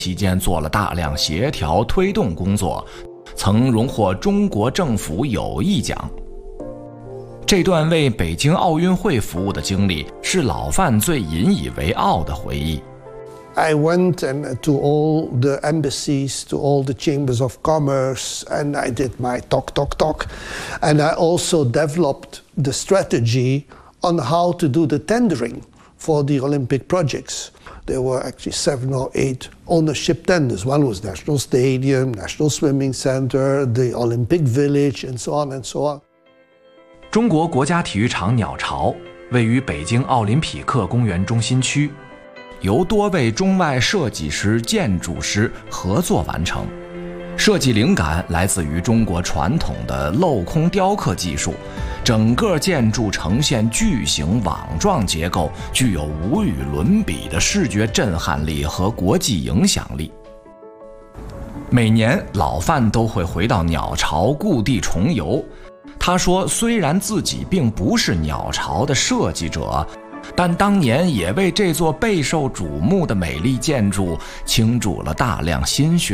期间做了大量协调推动工作，曾荣获中国政府友谊奖。这段为北京奥运会服务的经历是老范最引以为傲的回忆。 I went to all the embassies, to all the chambers of commerce, and I did my talk. And I also developed the strategy on how to do the tendering for the Olympic projects. There were actually 7 or 8 ownership tenders. One was National Stadium, National Swimming Center, the Olympic Village, and so on and so on. 中国国家体育场鸟巢位于北京奥林匹克公园中心区，由多位中外设计师、建筑师合作完成。设计灵感来自于中国传统的镂空雕刻技术，整个建筑呈现巨型网状结构，具有无与伦比的视觉震撼力和国际影响力。每年老范都会回到鸟巢故地重游。他说，虽然自己并不是鸟巢的设计者，但当年也为这座备受瞩目的美丽建筑倾注了大量心血。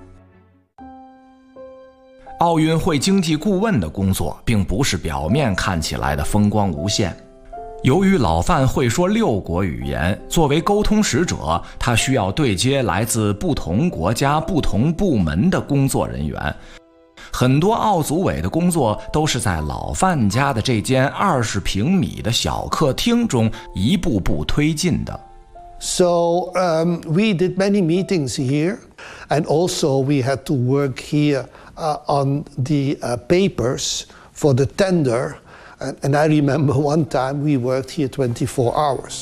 奥运会经济顾问的工作并不是表面看起来的风光无限。由于老范会说6国语言，作为沟通使者，他需要对接来自不同国家、不同部门的工作人员。很多奥组委的工作都是在老范家的这间20平米的小客厅中一步步推进的。 So we did many meetings here, and also we had to work here on the papers for the tender. And I remember one time we worked here 24 hours.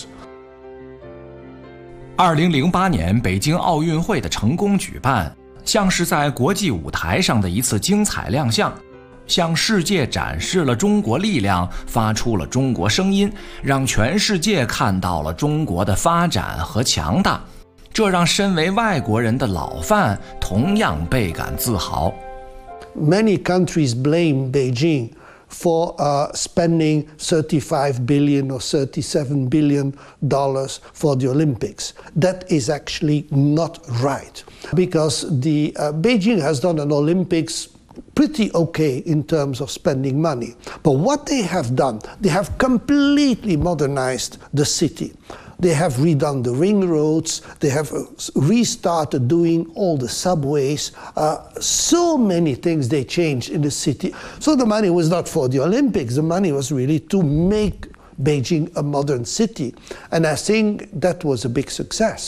2008年北京奥运会的成功举办，像是在国际舞台上的一次精彩亮相，向世界展示了中国力量，发出了中国声音，让全世界看到了中国的发展和强大。这让身为外国人的老范同样倍感自豪。 Many countries blame Beijing for spending $35 billion or $37 billion for the Olympics. That is actually not right, because the Beijing has done an Olympics pretty okay in terms of spending money. But what they have done, they have completely modernized the city. They have redone the ring roads, they have restarted doing all the subways, so many things they changed in the city. So the money was not for the Olympics, the money was really to make Beijing a modern city. And I think that was a big success.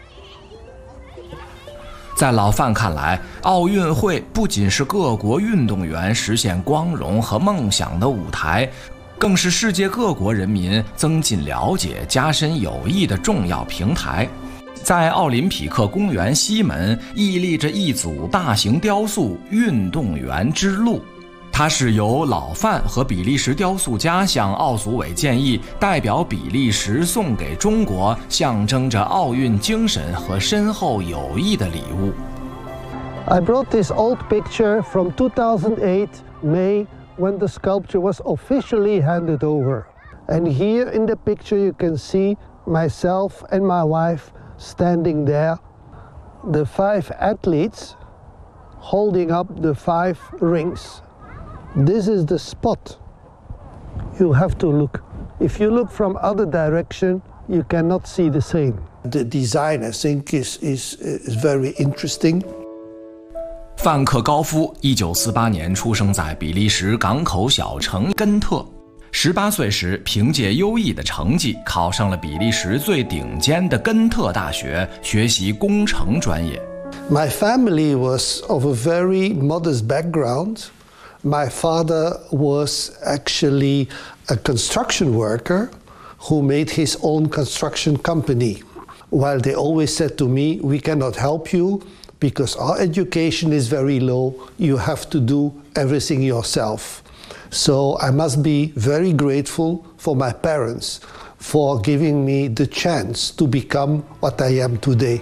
在老范看来，奥运会不仅是各国运动员实现光荣和梦想的舞台，更是世界各国人民增进了解、加深友谊的重要平台。在奥林匹克公园西门屹立着一组大型雕塑“运动员之路”，它是由老范和比利时雕塑家向奥组委建议，代表比利时送给中国象征着奥运精神和深厚友谊的礼物。 I brought this old picture from 2008 May, when the sculpture was officially handed over. And here in the picture you can see myself and my wife standing there, the 5 athletes holding up the 5 rings. This is the spot. You have to look. If you look from other direction, you cannot see the same. The design, I think, is very interesting. 范克高夫1948年出生在比利时港口小城根特。18岁时，凭借优异的成绩考上了比利时最顶尖的根特大学，学习工程专业。 My family was of a very modest background. My father was actually a construction worker who made his own construction company. While they always said to me, we cannot help you because our education is very low, you have to do everything yourself. So I must be very grateful for my parents for giving me the chance to become what I am today.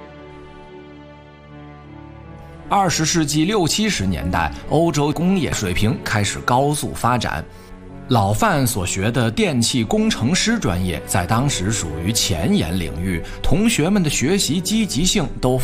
20世纪60、70年代，欧洲工业水平开始高速发展。老范所学的电气工程师专业在当时属于前沿领域，同学们的学习积极性都